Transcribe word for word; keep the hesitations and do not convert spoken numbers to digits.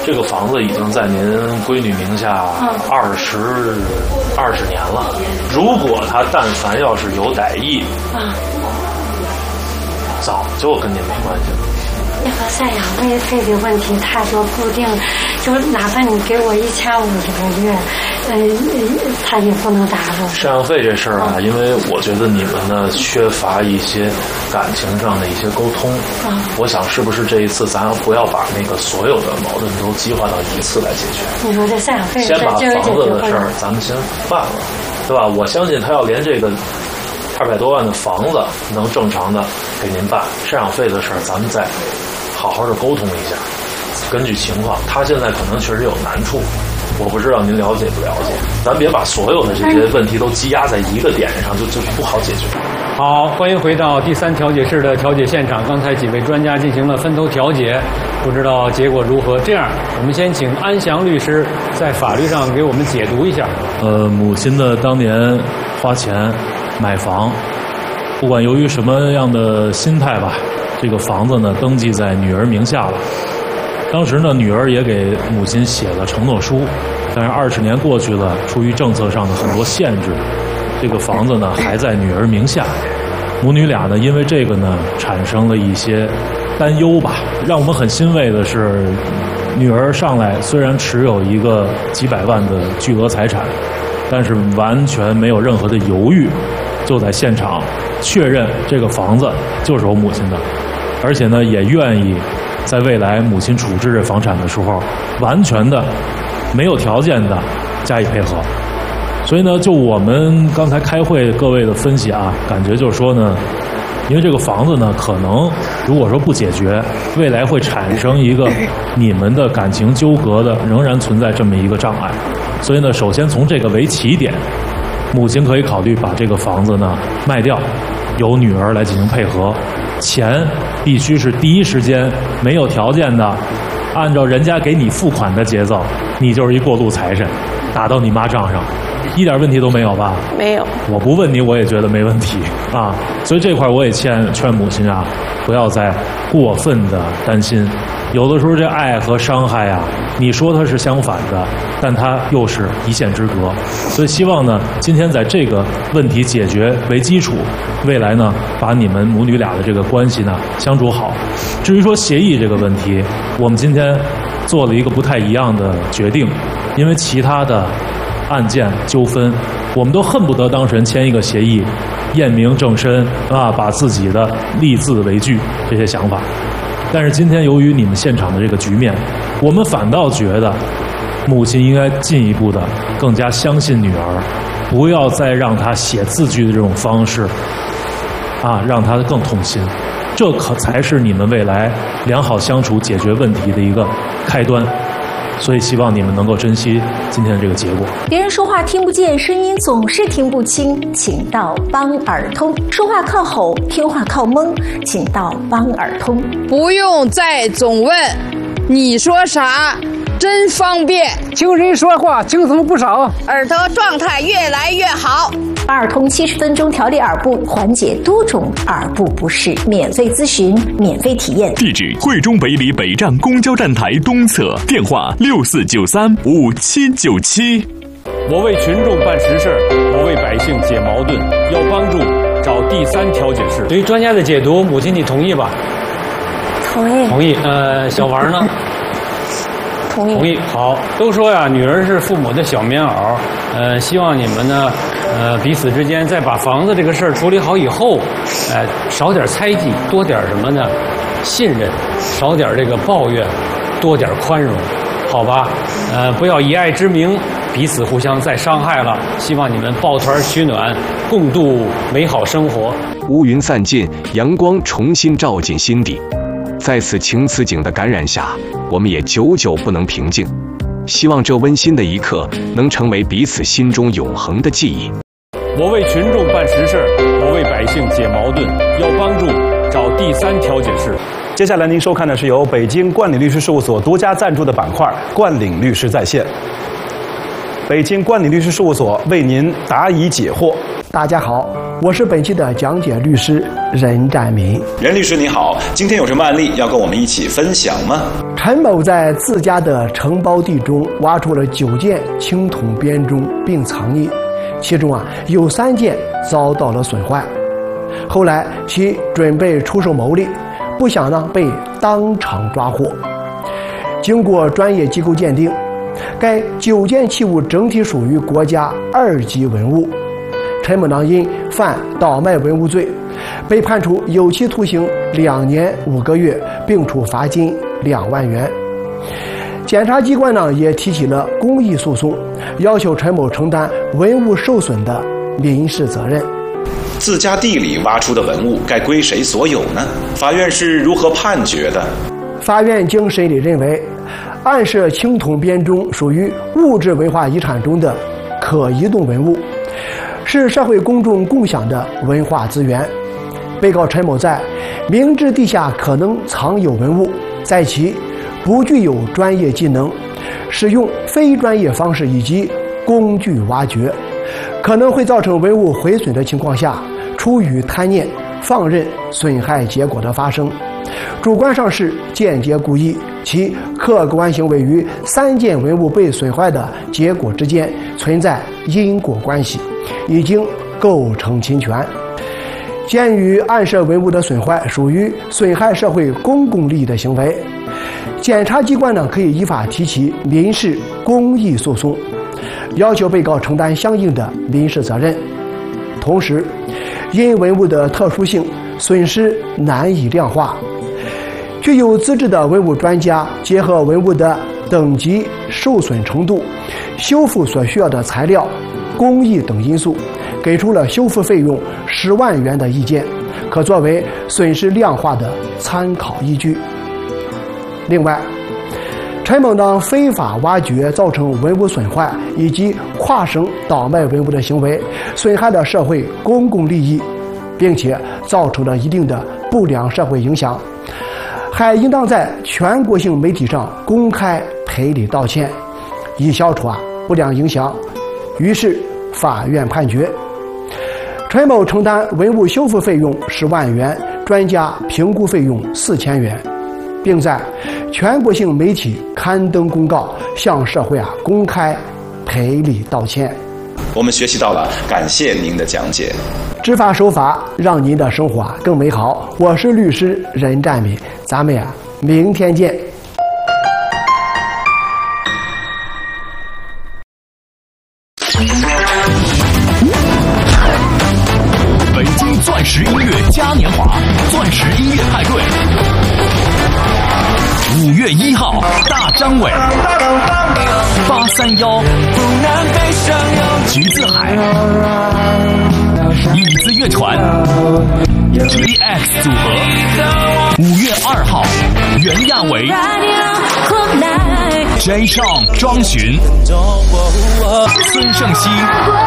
这个房子已经在您闺女名下二十二十年了。如果他但凡要是有歹意，啊，早就跟您没关系了。 那个赡养费费的问题，他就固定，就哪怕你给我一千五这个月，呃，他也不能打入。 赡养费这事儿啊，因为我觉得你们呢缺乏一些感情上的一些沟通。啊，我想是不是这一次咱不要把那个所有的矛盾都激化到一次来解决？ 你说这赡养费， 先把房子的事儿咱们先办了，对吧？我相信他要连这个二百多万的房子能正常的给您办，赡养费的事儿咱们再好好的沟通一下，根据情况，他现在可能确实有难处，我不知道您了解不了解。咱别把所有的这些问题都积压在一个点上，就就不好解决。 好，欢迎回到第三调解室的调解现场。刚才几位专家进行了分头调解，不知道结果如何。这样，我们先请安祥律师在法律上给我们解读一下。 呃，母亲的当年花钱买房，不管由于什么样的心态吧，这个房子呢登记在女儿名下了。当时呢，女儿也给母亲写了承诺书，但是二十年过去了，出于政策上的很多限制，这个房子呢还在女儿名下。母女俩呢，因为这个呢产生了一些担忧吧。让我们很欣慰的是，女儿上来虽然持有一个几百万的巨额财产，但是完全没有任何的犹豫，就在现场确认这个房子就是我母亲的，而且呢也愿意在未来母亲处置这房产的时候，完全的没有条件的加以配合。所以呢，就我们刚才开会各位的分析啊，感觉就是说呢，因为这个房子呢，可能如果说不解决，未来会产生一个你们的感情纠葛的，仍然存在这么一个障碍。所以呢，首先从这个为起点，母亲可以考虑把这个房子呢卖掉，由女儿来进行配合，钱必须是第一时间没有条件的，按照人家给你付款的节奏，你就是一过路财神，打到你妈账上。一点问题都没有吧？ 没有。 我不问你，我也觉得没问题啊。所以这块我也劝劝母亲啊，不要再过分的担心。有的时候这爱和伤害啊，你说它是相反的，但它又是一线之隔。所以希望呢，今天在这个问题解决为基础，未来呢，把你们母女俩的这个关系呢相处好。至于说协议这个问题，我们今天做了一个不太一样的决定，因为其他的案件纠纷，我们都恨不得当事人签一个协议，验明正身啊，把自己的立字为据这些想法。但是今天由于你们现场的这个局面，我们反倒觉得母亲应该进一步的更加相信女儿，不要再让她写字据的这种方式啊，让她更痛心。这可才是你们未来良好相处解决问题的一个开端。所以希望你们能够珍惜今天的这个结果。 别人说话听不见，声音总是听不清，请到帮耳通。说话靠吼，听话靠蒙，请到帮耳通。 不用再总问你说啥，真方便。 听人说话轻松不少， 耳朵状态越来越好。 帮耳通七十分钟调理耳部，缓解多种耳部不适，免费咨询，免费体验。 地址：惠中北里北站公交站台东侧，电话六四九三五七九七。 我为群众办实事，我为百姓解矛盾，要帮助找第三调解室。对于专家的解读，母亲你同意吧？ 同意。 同意。呃，小王呢？ 同意。 同意。好，都说呀，女儿是父母的小棉袄。呃，希望你们呢，呃，彼此之间在把房子这个事儿处理好以后，呃，少点猜忌，多点什么呢？信任，少点这个抱怨，多点宽容，好吧？呃，不要以爱之名彼此互相再伤害了。希望你们抱团取暖，共度美好生活。 乌云散尽，阳光重新照进心底。在此情此景的感染下，我们也久久不能平静。希望这温馨的一刻能成为彼此心中永恒的记忆。 我为群众办实事，我为百姓解矛盾，要帮助找第三调解室。 接下来您收看的是由北京冠领律师事务所独家赞助的板块《冠领律师在线》。北京冠领律师事务所为您答疑解惑。 大家好，我是本期的讲解律师任占民。 任律师你好，今天有什么案例要跟我们一起分享吗？ 陈某在自家的承包地中挖出了九件青铜编钟并藏匿，其中啊有三件遭到了损坏。后来其准备出售牟利，不想呢被当场抓获。经过专业机构鉴定，该九件器物整体属于国家二级文物。陈某呢因犯倒卖文物罪，被判处有期徒刑两年五个月，并处罚金两万元。检察机关呢也提起了公益诉讼，要求陈某承担文物受损的民事责任。 自家地里挖出的文物该归谁所有呢？法院是如何判决的？ 法院经审理认为，案涉青铜编钟属于物质文化遗产中的可移动文物，是社会公众共享的文化资源。被告陈某在明知地下可能藏有文物，在其不具有专业技能，使用非专业方式以及工具挖掘，可能会造成文物毁损的情况下，出于贪念放任损害结果的发生，主观上是间接故意，其客观行为与三件文物被损坏的结果之间存在因果关系，已经构成侵权。鉴于案涉文物的损坏属于损害社会公共利益的行为，检察机关呢可以依法提起民事公益诉讼，要求被告承担相应的民事责任。同时，因文物的特殊性，损失难以量化，具有资质的文物专家结合文物的等级、受损程度、修复所需要的材料、工艺等因素，给出了修复费用十万元的意见，可作为损失量化的参考依据。另外，陈某呢非法挖掘造成文物损坏以及跨省倒卖文物的行为，损害了社会公共利益，并且造成了一定的不良社会影响，还应当在全国性媒体上公开赔礼道歉，以消除啊不良影响。于是法院判决陈某承担文物修复费用十万元，专家评估费用四千元，并在全国性媒体刊登公告，向社会啊公开赔礼道歉。 我们学习到了，感谢您的讲解。 知法守法，让您的生活啊更美好。我是律师任占敏，咱们呀明天见。 北京钻石音乐嘉年华，钻石音乐派对，五月一号大张伟，八三幺，橘子海，椅子乐团 ，G X 组合，五月二号袁娅维 ，J 上庄巡，孙盛熙。